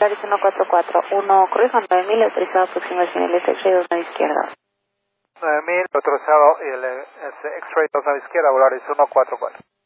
Volaris 144, 1, corrijo, 9000, autorizado aproximación el X-Ray 2 nave izquierda. 9000, autorizado y el X-Ray 2 nave izquierda, Volaris 144.